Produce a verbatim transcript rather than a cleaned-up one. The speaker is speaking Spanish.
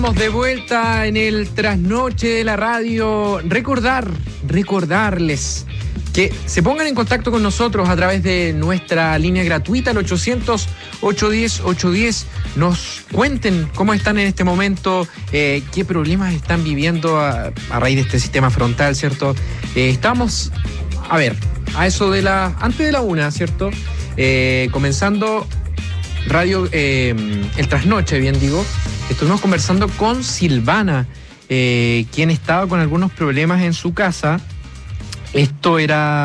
Estamos de vuelta en el trasnoche de la radio. Recordar, recordarles que se pongan en contacto con nosotros a través de nuestra línea gratuita, el ochocientos, ochocientos diez, ochocientos diez. Nos cuenten cómo están en este momento, eh, qué problemas están viviendo a, a raíz de este sistema frontal, ¿cierto? Eh, estamos, a ver, a eso de la, antes de la una, ¿cierto? Eh, comenzando radio, eh, el trasnoche, bien digo. Estuvimos conversando con Silvana, eh, quien estaba con algunos problemas en su casa. Esto era